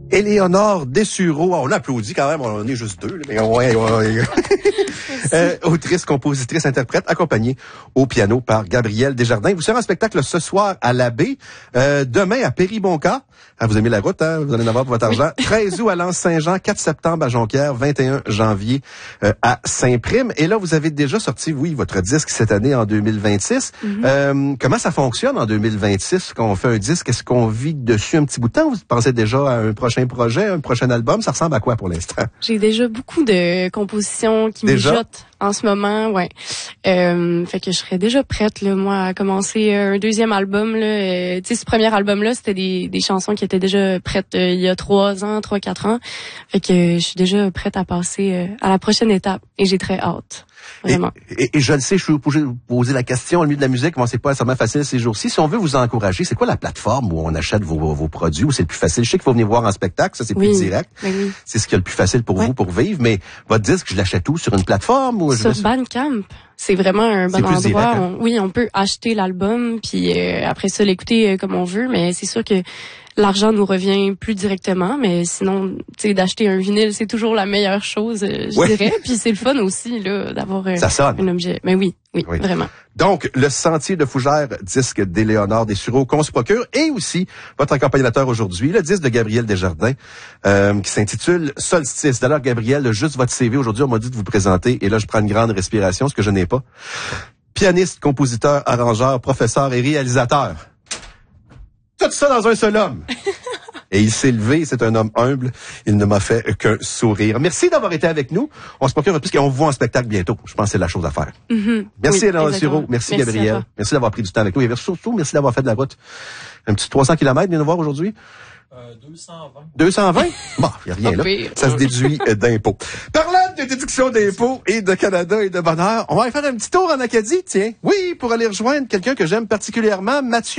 Éléonore Dessureau, on applaudit quand même, on est juste deux, mais ouais. Autrice, compositrice, interprète, accompagnée au piano par Gabrielle Desjardins. Vous serez en spectacle ce soir à l'Abbé, demain à Péribonka. Ah, vous aimez la route, hein? Vous allez en avoir pour votre argent. 13 août à Lens-Saint-Jean, 4 septembre à Jonquière, 21 janvier à Saint-Prime. Et là, vous avez déjà sorti, oui, votre disque cette année en 2026. Comment ça fonctionne en 2026 quand on fait un disque? Est-ce qu'on vit dessus un petit bout de temps? Vous pensez déjà à un prochain projet, un prochain album? Ça ressemble à quoi pour l'instant? J'ai déjà beaucoup de compositions qui mijotent en ce moment, ouais. Fait que je serais déjà prête, là, moi, à commencer un deuxième album, là. Tu sais, ce premier album-là, c'était des chansons qui étaient déjà prêtes il y a 3-4 ans. Fait que je suis déjà prête à passer à la prochaine étape. Et j'ai très hâte. Vraiment. Et je le sais, je suis obligé de vous poser la question, au milieu de la musique, bon, c'est pas nécessairement facile ces jours-ci. Si on veut vous encourager, c'est quoi la plateforme où on achète vos produits, où c'est le plus facile? Je sais qu'il faut venir voir en spectacle, ça c'est plus direct. Oui. C'est ce qui est le plus facile pour vous pour vivre, mais votre disque, je l'achète où? Sur une plateforme? Ou sur Bandcamp. C'est vraiment un bon endroit. Direct, hein? On peut acheter l'album, puis après ça, l'écouter comme on veut, mais c'est sûr que l'argent nous revient plus directement, mais sinon, tu sais, d'acheter un vinyle, c'est toujours la meilleure chose, je dirais. Puis c'est le fun aussi, là, d'avoir un objet. Mais oui, vraiment. Donc, le Sentier de Fougères, disque d'Éléonore Dessureau qu'on se procure, et aussi votre accompagnateur aujourd'hui, le disque de Gabrielle Desjardins, qui s'intitule Solstice. D'ailleurs, Gabrielle, juste votre CV aujourd'hui, on m'a dit de vous présenter, et là, je prends une grande respiration, ce que je n'ai pas. Pianiste, compositeur, arrangeur, professeur et réalisateur. Tout ça dans un seul homme. Et il s'est levé, c'est un homme humble. Il ne m'a fait qu'un sourire. Merci d'avoir été avec nous. On se procure plus qu'on vous voit en spectacle bientôt. Je pense que c'est la chose à faire. Merci Éléonore Dessureau. Merci Gabrielle. Merci d'avoir pris du temps avec nous. Et surtout, merci d'avoir fait de la route. Un petit 300 km, viens nous voir aujourd'hui. 220. 220? Bon, il n'y a rien là. Ça se déduit d'impôts. Parlant de déduction d'impôts et de Canada et de bonheur, on va aller faire un petit tour en Acadie, tiens. Oui, pour aller rejoindre quelqu'un que j'aime particulièrement, Mathieu.